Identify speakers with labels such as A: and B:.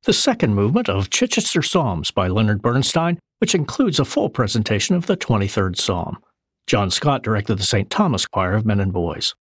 A: the second movement of Chichester Psalms by Leonard Bernstein, which includes a full presentation of the 23rd Psalm. John Scott directed the St. Thomas Choir of Men and Boys.